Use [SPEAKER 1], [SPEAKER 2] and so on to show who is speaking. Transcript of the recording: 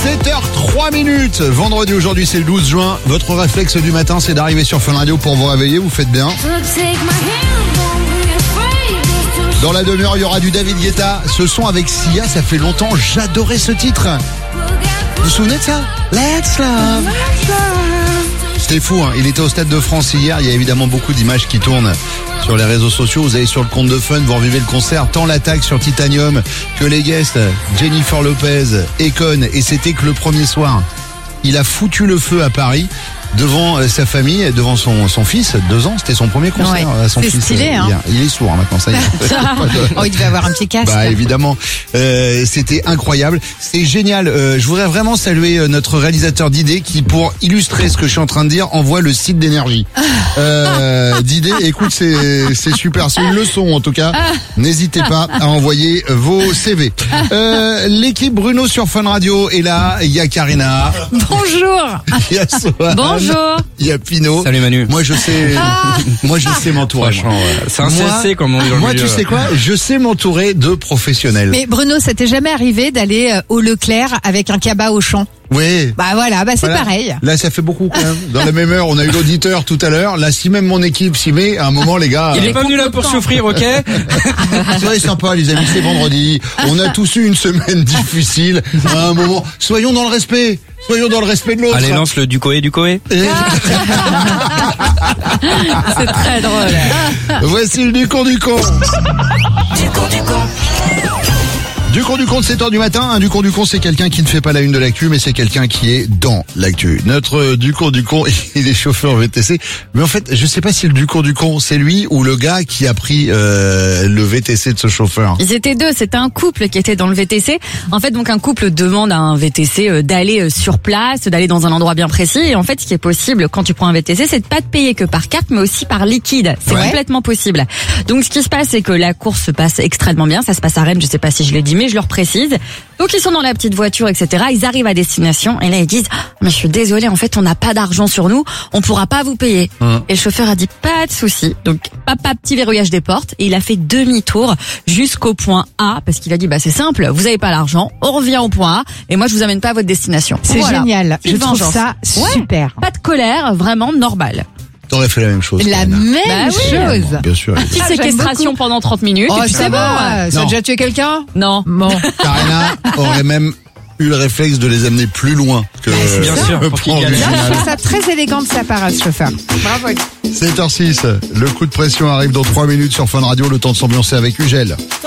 [SPEAKER 1] 7h03. Vendredi, aujourd'hui c'est le 12 juin. Votre réflexe du matin, c'est d'arriver sur Fun Radio pour vous réveiller. Vous faites bien. Dans la demi-heure, il y aura du David Guetta. Ce son avec Sia, ça fait longtemps. J'adorais ce titre. Vous vous souvenez de ça? Let's Love. C'était fou, hein. Il était au Stade de France hier. Il y a évidemment beaucoup d'images qui tournent sur les réseaux sociaux. Vous allez sur le compte de Fun, vous revivez le concert. Tant l'attaque sur Titanium que les guests, Jennifer Lopez, Akon. Et c'était que le premier soir. Il a foutu le feu à Paris devant sa famille, devant son fils, 2 ans. C'était son premier concert à son fils.
[SPEAKER 2] C'est stylé, hein.
[SPEAKER 1] Il est sourd maintenant, ça y est.
[SPEAKER 2] Oh, il devait avoir un petit casque.
[SPEAKER 1] Bah évidemment, c'était incroyable, c'est génial. Je voudrais vraiment saluer notre réalisateur d'idées qui, pour illustrer ce que je suis en train de dire, envoie le site d'énergie. D'idées, écoute, c'est super, c'est une leçon en tout cas. N'hésitez pas à envoyer vos CV. L'équipe Bruno sur Fun Radio est là. Il y a Karina.
[SPEAKER 2] Bonjour.
[SPEAKER 1] Il y a Sohan.
[SPEAKER 2] Bonjour.
[SPEAKER 1] Il y a Pino.
[SPEAKER 3] Salut Manu.
[SPEAKER 1] Moi je sais m'entourer.
[SPEAKER 3] Franchement, c'est un CSC comme on dit dans le
[SPEAKER 1] Moi
[SPEAKER 3] milieu.
[SPEAKER 1] tu sais quoi, je sais m'entourer de professionnels.
[SPEAKER 2] Mais Bruno, ça t'est jamais arrivé d'aller au Leclerc avec un cabas au champ?
[SPEAKER 1] Oui.
[SPEAKER 2] Bah voilà, c'est pareil.
[SPEAKER 1] Là, ça fait beaucoup quand même. Dans la même heure, on a eu l'auditeur tout à l'heure. Là, si même mon équipe s'y met, à un moment, les gars.
[SPEAKER 3] Il est pas venu là pour souffrir, ok?
[SPEAKER 1] Soyez sympa, les amis, c'est vendredi. On a tous eu une semaine difficile. À un moment, soyons dans le respect. Soyons dans le respect de l'autre.
[SPEAKER 3] Allez, lance le Ducoé.
[SPEAKER 2] C'est très drôle.
[SPEAKER 1] Voici le Ducon du con. Ducon du con de 7h du matin. Un Ducon du con, c'est quelqu'un qui ne fait pas la une de l'actu, mais c'est quelqu'un qui est dans l'actu. Notre Ducon du con, il est chauffeur VTC. Mais en fait, je sais pas si le Ducon du con, c'est lui ou le gars qui a pris le VTC de ce chauffeur.
[SPEAKER 4] Ils étaient deux, c'était un couple qui était dans le VTC. En fait, donc un couple demande à un VTC d'aller sur place, d'aller dans un endroit bien précis. Et en fait, ce qui est possible quand tu prends un VTC, c'est de pas te payer que par carte, mais aussi par liquide. C'est complètement possible. Donc ce qui se passe, c'est que la course se passe extrêmement bien. Ça se passe à Rennes, je sais pas si je l'ai dit, mais je leur précise. Donc ils sont dans la petite voiture, etc. Ils arrivent à destination et là ils disent mais je suis désolé, en fait on n'a pas d'argent sur nous, on pourra pas vous payer. Et le chauffeur a dit pas de souci. Donc papa, petit verrouillage des portes, et il a fait demi-tour jusqu'au point A parce qu'il a dit c'est simple, vous avez pas l'argent, on revient au point A et moi je vous amène pas à votre destination.
[SPEAKER 2] C'est génial. Je trouve
[SPEAKER 4] vengeance.
[SPEAKER 2] ça super.
[SPEAKER 4] Pas de colère, vraiment normal.
[SPEAKER 1] T'aurais fait la même chose.
[SPEAKER 2] La
[SPEAKER 1] Karina.
[SPEAKER 2] même chose.
[SPEAKER 1] Bien sûr.
[SPEAKER 4] Petite
[SPEAKER 2] j'aime
[SPEAKER 4] séquestration
[SPEAKER 2] beaucoup.
[SPEAKER 4] pendant 30 minutes.
[SPEAKER 2] Oh,
[SPEAKER 4] et puis
[SPEAKER 2] ça
[SPEAKER 4] c'est
[SPEAKER 2] va.
[SPEAKER 4] bon.
[SPEAKER 2] Ça a
[SPEAKER 1] Non.
[SPEAKER 2] déjà tué quelqu'un?
[SPEAKER 4] Non.
[SPEAKER 2] Bon.
[SPEAKER 1] Karina aurait même eu le réflexe de les amener plus loin que
[SPEAKER 3] bien sûr, pour qu'ils
[SPEAKER 1] prendre
[SPEAKER 3] gagnent.
[SPEAKER 1] le
[SPEAKER 2] Là, je
[SPEAKER 1] final.
[SPEAKER 2] trouve ça très élégant de sa part, ce chauffeur. Bravo.
[SPEAKER 1] 7h06, le coup de pression arrive dans 3 minutes sur Fun Radio, le temps de s'ambiancer avec Ugel.